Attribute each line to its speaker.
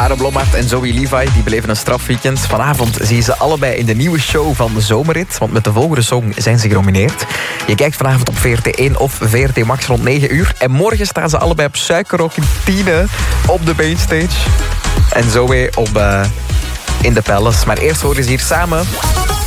Speaker 1: Lara Blommaert en Zoe Levi die beleven een strafweekend. Vanavond zie je ze allebei in de nieuwe show van de Zomerrit. Want met de volgende song zijn ze genomineerd. Je kijkt vanavond op VRT1 of VRT Max rond 9 uur. En morgen staan ze allebei op Suikerrok in Tiene op de Mainstage. En Zoe in de Palace. Maar eerst horen ze hier samen